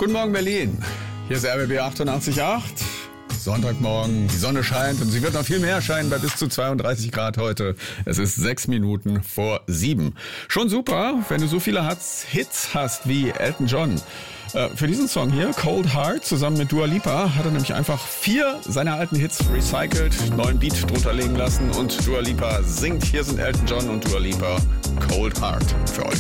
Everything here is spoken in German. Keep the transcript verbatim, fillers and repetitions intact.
Guten Morgen Berlin, hier ist R B B achtundachtzig Komma acht. Sonntagmorgen, die Sonne scheint und sie wird noch viel mehr scheinen bei bis zu zweiunddreißig Grad heute. Es ist sechs Minuten vor sieben. Schon super, wenn du so viele Hits hast wie Elton John. Äh, für diesen Song hier, Cold Heart, zusammen mit Dua Lipa, hat er nämlich einfach vier seiner alten Hits recycelt, neuen Beat drunter legen lassen und Dua Lipa singt. Hier sind Elton John und Dua Lipa, Cold Heart für euch.